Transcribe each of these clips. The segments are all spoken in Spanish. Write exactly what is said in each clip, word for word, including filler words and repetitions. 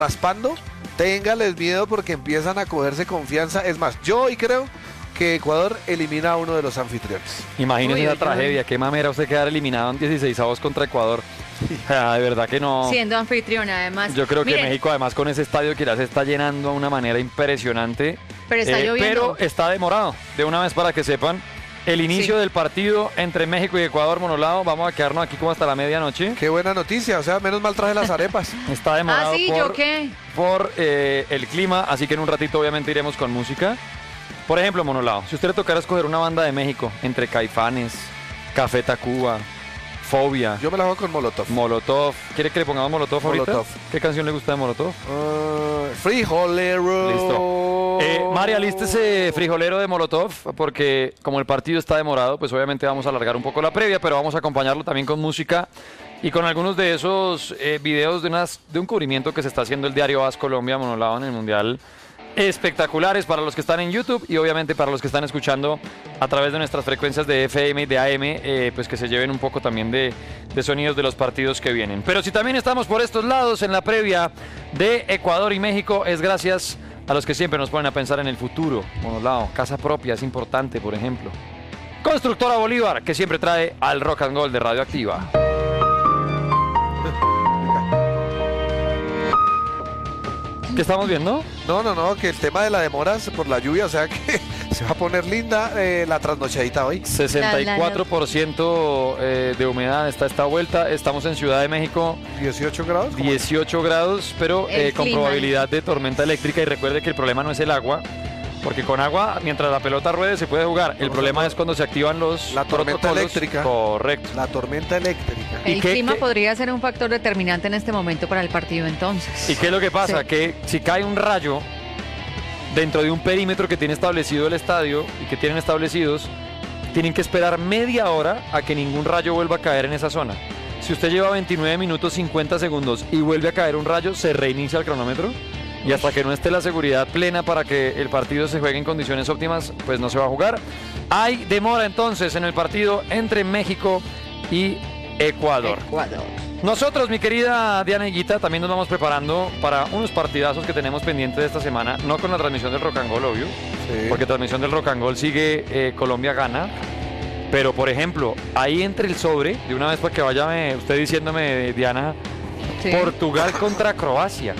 raspando, téngales miedo porque empiezan a cogerse confianza. Es más, yo hoy creo que Ecuador elimina a uno de los anfitriones. Imagínese Uy, esa uy, tragedia, uy. qué mamera usted quedar eliminado en dieciseisavos contra Ecuador. Ah, de verdad que no. Siendo anfitriona, además. Yo creo que Miren, México, además, con ese estadio que ya se está llenando de una manera impresionante. Pero está eh, lloviendo. Pero está demorado. De una vez para que sepan, el inicio Sí. del partido entre México y Ecuador, Monolao, vamos a quedarnos aquí como hasta la medianoche. Qué buena noticia, o sea, menos mal traje las arepas. Está demorado Ah, sí, por, ¿yo qué? por eh, el clima, así que en un ratito obviamente iremos con música. Por ejemplo, Monolao, si usted le tocara escoger una banda de México entre Caifanes, Café Tacuba, Fobia, Yo me la hago con Molotov. Molotov, ¿quiere que le pongamos Molotov ahorita? Molotov. ¿Qué canción le gusta de Molotov? Uh, frijolero. Listo. Eh, Mari, alístese frijolero de Molotov, porque como el partido está demorado, pues obviamente vamos a alargar un poco la previa, pero vamos a acompañarlo también con música y con algunos de esos eh, videos de, unas, de un cubrimiento que se está haciendo el diario As Colombia, Monolao, en el Mundial. Espectaculares para los que están en YouTube y obviamente para los que están escuchando a través de nuestras frecuencias de F M y de A M, eh, pues que se lleven un poco también de, de sonidos de los partidos que vienen. Pero si también estamos por estos lados en la previa de Ecuador y México, es gracias a los que siempre nos ponen a pensar en el futuro. Monolao, casa propia es importante, por ejemplo. Constructora Bolívar, que siempre trae al Rock and Roll de Radioactiva. ¿Qué estamos viendo? No, no, no, que el tema de la demora es por la lluvia, o sea que se va a poner linda eh, la trasnochadita hoy. sesenta y cuatro por ciento eh, de humedad está esta vuelta. Estamos en Ciudad de México, dieciocho grados. ¿cómo? dieciocho grados, pero El eh, con clima. probabilidad de tormenta eléctrica. Y recuerde que el problema no es el agua, porque con agua, mientras la pelota ruede, se puede jugar. El No, problema no. es cuando se activan los La tormenta protocolos. eléctrica. Correcto. La tormenta eléctrica. ¿Y El qué- clima qué- podría ser un factor determinante en este momento para el partido entonces. ¿Y qué es lo que pasa? Sí. Que si cae un rayo dentro de un perímetro que tiene establecido el estadio y que tienen establecidos, tienen que esperar media hora a que ningún rayo vuelva a caer en esa zona. Si usted lleva veintinueve minutos cincuenta segundos y vuelve a caer un rayo, se reinicia el cronómetro y hasta que no esté la seguridad plena para que el partido se juegue en condiciones óptimas, pues no se va a jugar. Hay demora entonces en el partido entre México y Ecuador. Ecuador. Nosotros, mi querida Diana Higuita, también nos vamos preparando para unos partidazos que tenemos pendientes de esta semana, no con la transmisión del Rock and Roll, obvio, Sí. porque transmisión del Rock and Roll sigue eh, Colombia gana, pero por ejemplo, ahí entre el sobre, de una vez para que vaya me- usted diciéndome, Diana, Sí. Portugal contra Croacia.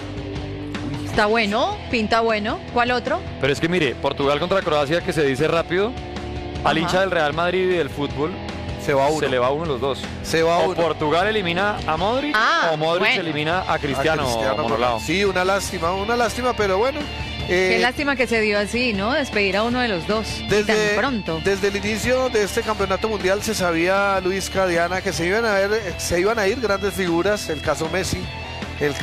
Está bueno, pinta bueno. ¿Cuál otro? Pero es que mire, Portugal contra Croacia, que se dice rápido, al Ajá. hincha del Real Madrid y del fútbol, Se va uno. se le va uno de los dos. Se va O uno. Portugal elimina a Modric, Ah, o Modric bueno. elimina a A Cristiano, Monolao. Ronaldo. Sí, una lástima, una lástima, pero bueno. eh, Qué lástima que se dio así, ¿no? Despedir a uno de los dos. y Desde, tan pronto. desde el inicio de este campeonato mundial se sabía, Luis Cadiana, que se iban a ver, se iban a ir grandes figuras, el caso Messi, el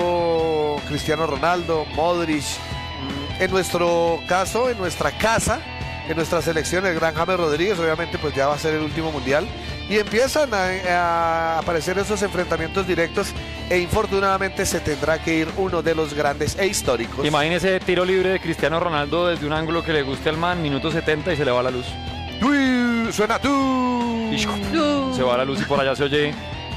caso Cristiano Ronaldo, Modric, mm, en nuestro caso, en nuestra casa, en nuestra selección, el gran James Rodríguez, obviamente pues ya va a ser el último mundial, y empiezan a, a aparecer esos enfrentamientos directos, e infortunadamente se tendrá que ir uno de los grandes e históricos. Imagínese tiro libre de Cristiano Ronaldo desde un ángulo que le guste al man, minuto setenta y se le va la luz. Uy, suena tú. Y No. se va la luz y por allá se oye.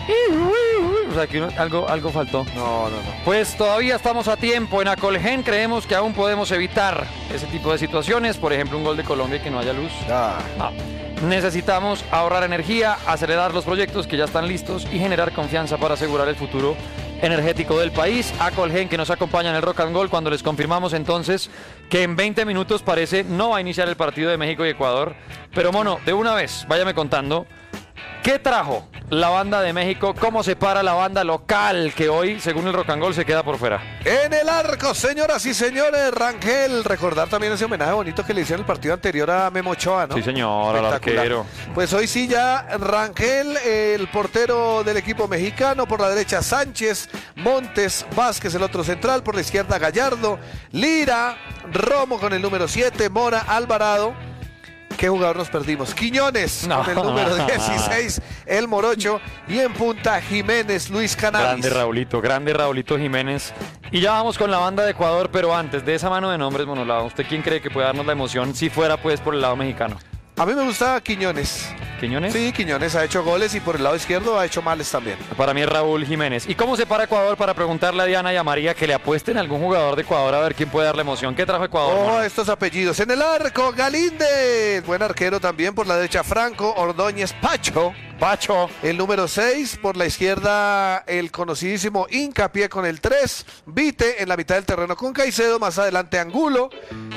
O sea, que uno- algo, algo faltó. No, no, no. Pues todavía estamos a tiempo. En Acolgen creemos que aún podemos evitar ese tipo de situaciones. Por ejemplo, un gol de Colombia y que no haya luz. Ah. No. Necesitamos ahorrar energía, acelerar los proyectos que ya están listos y generar confianza para asegurar el futuro energético del país. Acolgen, que nos acompaña en el Rock and Roll cuando les confirmamos entonces que en veinte minutos parece no va a iniciar el partido de México y Ecuador. Pero mono, de una vez, váyame contando, ¿qué trajo la banda de México? ¿Cómo se para la banda local que hoy, según el Rock and Roll, se queda por fuera? En el arco, señoras y señores, Rangel. Recordar también ese homenaje bonito que le hicieron el partido anterior a Memo Ochoa, ¿no? Sí, señor, al Espectacular. arquero. Pues hoy sí ya Rangel, el portero del equipo mexicano, por la derecha Sánchez, Montes, Vázquez, el otro central, por la izquierda Gallardo, Lira, Romo con el número siete, Mora, Alvarado. ¿Qué jugador nos perdimos? Quiñones No. con el número dieciséis, el Morocho, y en punta Jiménez, Luis Cannabis. Grande Raulito, grande Raulito Jiménez. Y ya vamos con la banda de Ecuador, pero antes de esa mano de nombres, Monolao, ¿usted quién cree que puede darnos la emoción si fuera pues por el lado mexicano? A mí me gusta Quiñones. ¿Quiñones? Sí, Quiñones ha hecho goles y por el lado izquierdo ha hecho males también. Para mí es Raúl Jiménez. ¿Y cómo se para Ecuador para preguntarle a Diana y a María que le apuesten a algún jugador de Ecuador a ver quién puede darle emoción? ¿Qué trajo Ecuador? Oh, mano? estos apellidos. En el arco, Galíndez. Buen arquero también. Por la derecha, Franco. Ordóñez, Pacho. Pacho. El número seis. Por la izquierda, el conocidísimo Hincapié con el tres. Vite en la mitad del terreno con Caicedo. Más adelante, Angulo.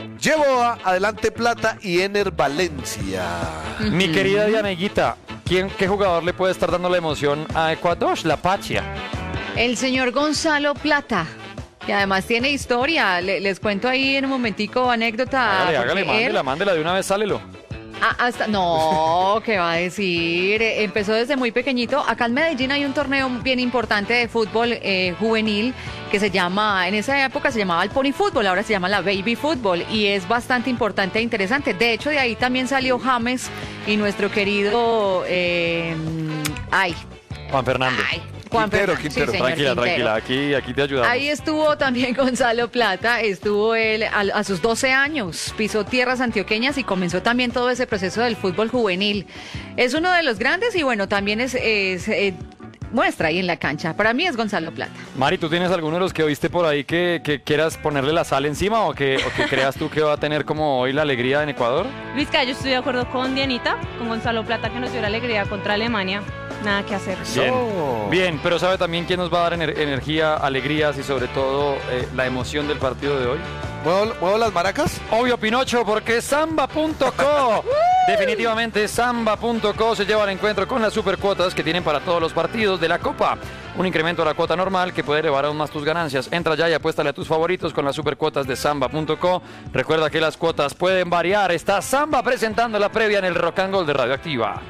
Yeboa. Adelante, Plata. Y Ener Valencia. Uh-huh. Mi querida Dianeguita, ¿quién, ¿qué jugador le puede estar dando la emoción a Ecuador? La Pachia. El señor Gonzalo Plata, que además tiene historia. Le, les cuento ahí en un momentico anécdota. Hágale, hágale, mándela, él... mándela de una vez, sálelo. Ah, hasta, no, ¿qué va a decir? Empezó desde muy pequeñito. Acá en Medellín hay un torneo bien importante de fútbol eh, juvenil que se llama, en esa época se llamaba el Pony Fútbol, ahora se llama la Baby Fútbol y es bastante importante e interesante. De hecho, de ahí también salió James y nuestro querido, eh, ay, Juan Fernando. Ay, Juan Quintero, Fernando. Quintero. Sí, Tranquila, Quintero. tranquila, aquí, aquí te ayudamos. Ahí estuvo también Gonzalo Plata, estuvo él a, a sus doce años, pisó tierras antioqueñas y comenzó también todo ese proceso del fútbol juvenil. Es uno de los grandes y bueno, también es, es eh, muestra ahí en la cancha. Para mí es Gonzalo Plata. Mari, ¿tú tienes alguno de los que oíste por ahí que, que quieras ponerle la sal encima o que, o que creas tú que va a tener como hoy la alegría en Ecuador? Luisca, yo estoy de acuerdo con Dianita, con Gonzalo Plata que nos dio la alegría contra Alemania. Nada que hacer. Bien, No. bien, pero ¿sabe también quién nos va a dar ener- energía, alegrías y sobre todo eh, la emoción del partido de hoy? ¿Muevo, muevo las maracas? Obvio, Pinocho, porque samba punto co. Definitivamente samba punto co se lleva al encuentro con las supercuotas que tienen para todos los partidos de la Copa. Un incremento a la cuota normal que puede elevar aún más tus ganancias. Entra ya y apuéstale a tus favoritos con las supercuotas de samba punto co. Recuerda que las cuotas pueden variar. Está Samba presentando la previa en el Rock and Roll de Radioactiva.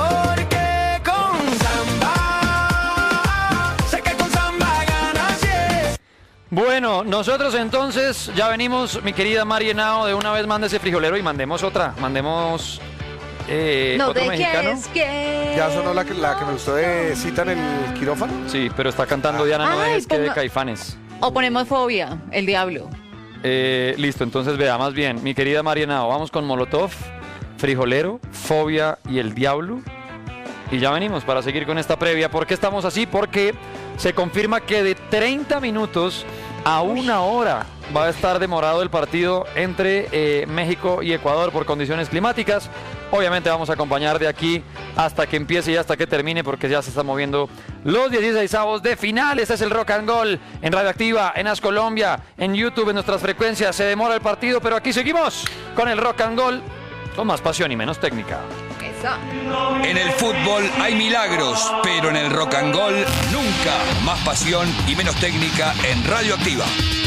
Porque con Samba, sé que con Samba ganas, yes. Bueno, nosotros entonces ya venimos, mi querida Mari Henao, de una vez mande ese frijolero y mandemos otra. Mandemos eh, No otro mexicano. dejes que... Ya sonó la que, la que me gustó de cita en el quirófano. Sí, pero está cantando Diana, no Ay, dejes que de ponga- Caifanes. O ponemos Fobia, el diablo. Eh, listo, entonces vea, más bien, mi querida Marianao, vamos con Molotov, Frijolero, Fobia y El Diablo. Y ya venimos para seguir con esta previa. ¿Por qué estamos así? Porque se confirma que de treinta minutos a una hora va a estar demorado el partido entre eh, México y Ecuador por condiciones climáticas. Obviamente vamos a acompañar de aquí hasta que empiece y hasta que termine porque ya se están moviendo los dieciseisavos de final. Este es el Rock and Roll en Radioactiva, en As Colombia, en YouTube, en nuestras frecuencias. Se demora el partido, pero aquí seguimos con el Rock and Roll con más pasión y menos técnica. Eso. En el fútbol hay milagros, pero en el rock and roll nunca. Más pasión y menos técnica en Radioactiva.